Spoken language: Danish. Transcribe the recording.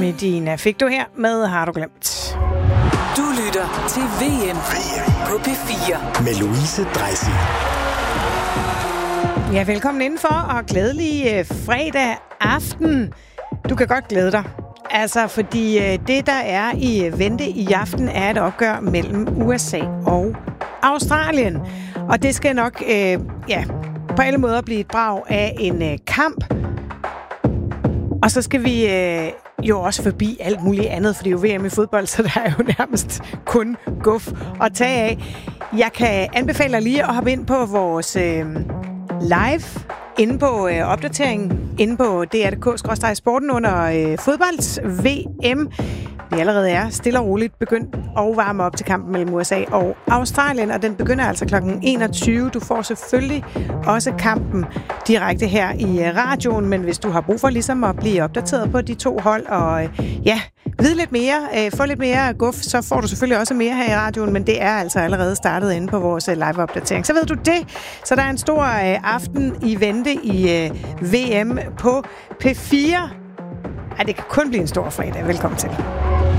Medina fik du her med Har du glemt. Du lytter til VM på P4 med Louise Dreisig. Ja, velkommen indenfor og glædelig fredag aften. Du kan godt glæde dig. Altså, fordi det, der er i vente i aften, er et opgør mellem USA og Australien. Og det skal nok på alle måder blive et brag af en kamp. Og så skal vi jo også forbi alt muligt andet, for det er jo VM i fodbold, så der er jo nærmest kun guf at tage af. Jeg kan anbefale dig lige at hoppe ind på vores live inde på opdateringen, inde på dr.dk/sporten under fodbolds-VM. Vi allerede er stille og roligt begyndt at varme op til kampen mellem USA og Australien, og den begynder altså kl. 21. Du får selvfølgelig også kampen direkte her i radioen, men hvis du har brug for ligesom at blive opdateret på de to hold og vide lidt mere, få lidt mere guf, så får du selvfølgelig også mere her i radioen, men det er altså allerede startet inde på vores live-opdatering. Så ved du det. Så der er en stor aften i vente i VM på P4. Det kan kun blive en stor fredag. Velkommen til.